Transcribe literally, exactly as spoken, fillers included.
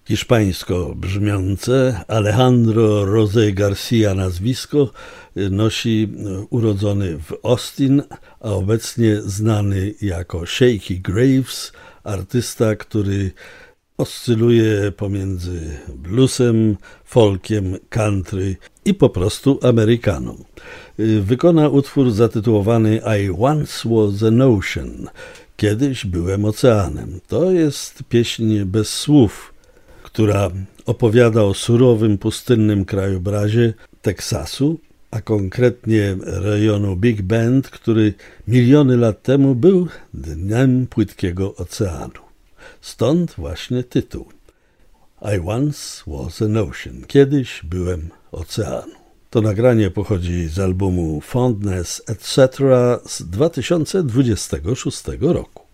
Hiszpańsko brzmiące Alejandro José García nazwisko nosi urodzony w Austin, a obecnie znany jako Shaky Graves, artysta, który oscyluje pomiędzy bluesem, folkiem, country i po prostu amerykaną. Wykona utwór zatytułowany I Once Was an Ocean. Kiedyś byłem oceanem. To jest pieśń bez słów, która opowiada o surowym, pustynnym krajobrazie Teksasu, a konkretnie rejonu Big Bend, który miliony lat temu był dnem płytkiego oceanu. Stąd właśnie tytuł. I once was an ocean. Kiedyś byłem oceanu. To nagranie pochodzi z albumu Fondness et cetera z dwa tysiące dwudziestego szóstego roku.